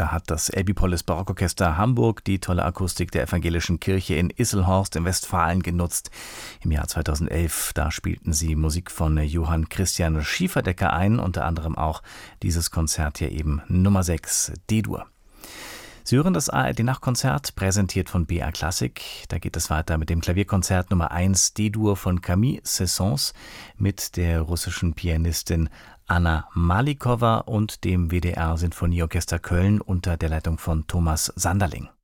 Da hat das Elbipolis Barockorchester Hamburg die tolle Akustik der evangelischen Kirche in Isselhorst in Westfalen genutzt. Im Jahr 2011, da spielten sie Musik von Johann Christian Schieferdecker ein, unter anderem auch dieses Konzert hier eben Nummer 6, D-Dur. Sie hören das ARD-Nachtkonzert, präsentiert von BR Classic. Da geht es weiter mit dem Klavierkonzert Nummer 1 D-Dur von Camille Saint-Saëns mit der russischen Pianistin Anna Malikowa und dem WDR Sinfonieorchester Köln unter der Leitung von Thomas Sanderling.